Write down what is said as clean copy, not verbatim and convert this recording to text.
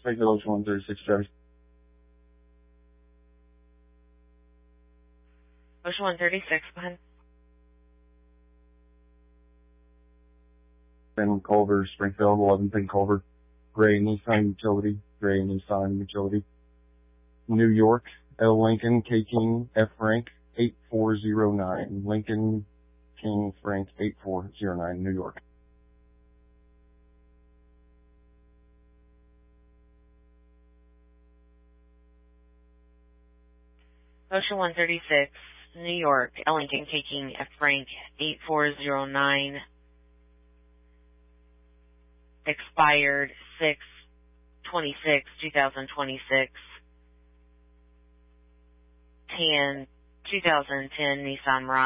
Springfield Ocean 136 Travis. Ocean 136, go ahead. Ben Culver, Springfield, 11 Pin Culver. Gray Nissan Utility. Gray Nissan Utility. New York, L. Lincoln, K. King, F. Frank, 8409. Lincoln, King, Frank, 8409, New York. Ocean 136, New York, L. Lincoln, K. King, F. Frank, 8409. Expired 6/26/2026. 2010 Nissan Murano.